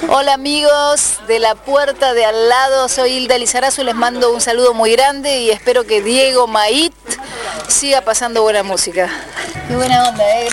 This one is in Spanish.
Hola amigos de la puerta de al lado, soy Hilda Lizarazu, les mando un saludo muy grande y espero que Diego Mait siga pasando buena música. Qué buena onda,